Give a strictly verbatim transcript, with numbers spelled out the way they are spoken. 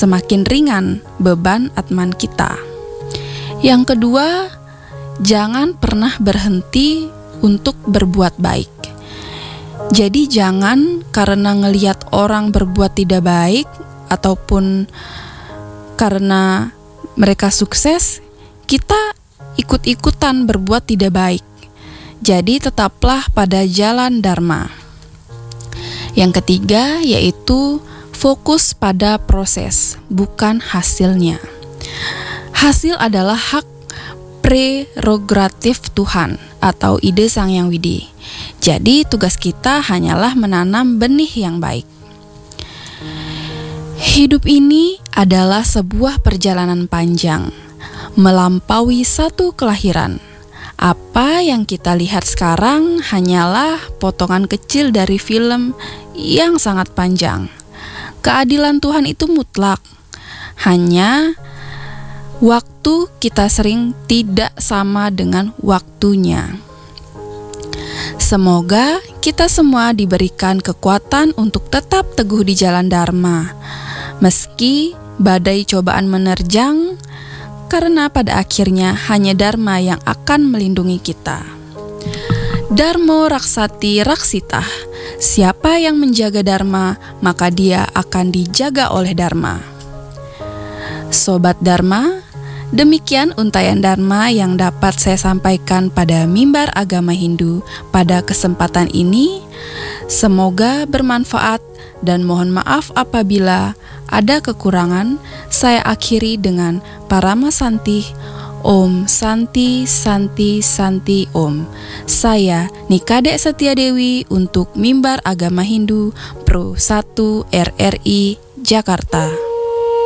semakin ringan beban atman kita. Yang kedua, jangan pernah berhenti untuk berbuat baik. Jadi jangan karena ngelihat orang berbuat tidak baik ataupun karena mereka sukses, kita ikut-ikutan berbuat tidak baik. Jadi tetaplah pada jalan dharma. Yang ketiga yaitu fokus pada proses, bukan hasilnya. Hasil adalah hak prerogatif Tuhan atau ide Sang Yang Widi. Jadi tugas kita hanyalah menanam benih yang baik. Hidup ini adalah sebuah perjalanan panjang, melampaui satu kelahiran. Apa yang kita lihat sekarang hanyalah potongan kecil dari film yang sangat panjang. Keadilan Tuhan itu mutlak. Hanya waktu kita sering tidak sama dengan waktunya. Semoga kita semua diberikan kekuatan untuk tetap teguh di jalan dharma, meski badai cobaan menerjang, karena pada akhirnya hanya dharma yang akan melindungi kita. Dharmo raksati raksitah. Siapa yang menjaga dharma, maka dia akan dijaga oleh dharma. Sobat Dharma, demikian untayan dharma yang dapat saya sampaikan pada mimbar agama Hindu pada kesempatan ini. Semoga bermanfaat dan mohon maaf apabila ada kekurangan. Saya akhiri dengan Parama Santih. Om Santi Santi Santi Om. Saya Nikade Setia Dewi untuk Mimbar Agama Hindu Pro satu R R I Jakarta.